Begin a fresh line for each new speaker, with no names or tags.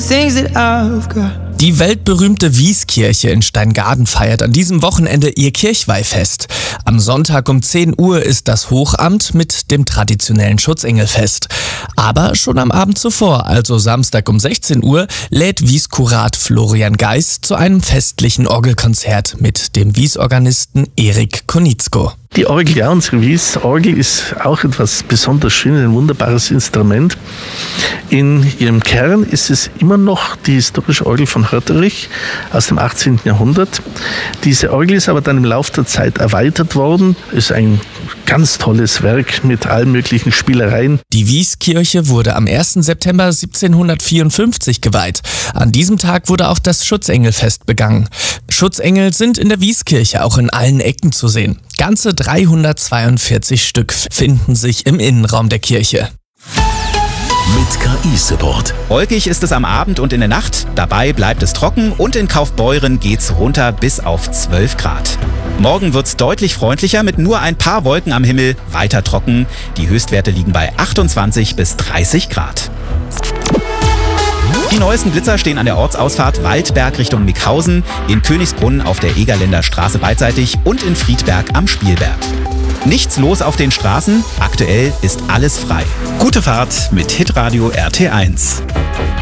things that I've got.
Die weltberühmte Wieskirche in Steingaden feiert an diesem Wochenende ihr Kirchweihfest. Am Sonntag um 10 Uhr ist das Hochamt mit dem traditionellen Schutzengelfest. Aber schon am Abend zuvor, also Samstag um 16 Uhr, lädt Wieskurat Florian Geis zu einem festlichen Orgelkonzert mit dem Wiesorganisten Erik Konitzko.
Die Orgel, ja, unsere Wiesorgel ist auch etwas besonders Schönes, ein wunderbares Instrument. In ihrem Kern ist es immer noch die historische Orgel von Hörterich aus dem 18. Jahrhundert. Diese Orgel ist aber dann im Laufe der Zeit erweitert worden. Ist ein ganz tolles Werk mit allen möglichen Spielereien.
Die Wieskirche wurde am 1. September 1754 geweiht. An diesem Tag wurde auch das Schutzengelfest begangen. Schutzengel sind in der Wieskirche auch in allen Ecken zu sehen. Ganze 342 Stück finden sich im Innenraum der Kirche.
Mit KI-Support.
Wolkig ist es am Abend und in der Nacht, dabei bleibt es trocken und in Kaufbeuren geht's runter bis auf 12 Grad. Morgen wird's deutlich freundlicher mit nur ein paar Wolken am Himmel, weiter trocken. Die Höchstwerte liegen bei 28 bis 30 Grad. Die neuesten Blitzer stehen an der Ortsausfahrt Waldberg Richtung Mickhausen, in Königsbrunn auf der Egerländer Straße beidseitig und in Friedberg am Spielberg. Nichts los auf den Straßen, aktuell ist alles frei.
Gute Fahrt mit Hitradio RT1.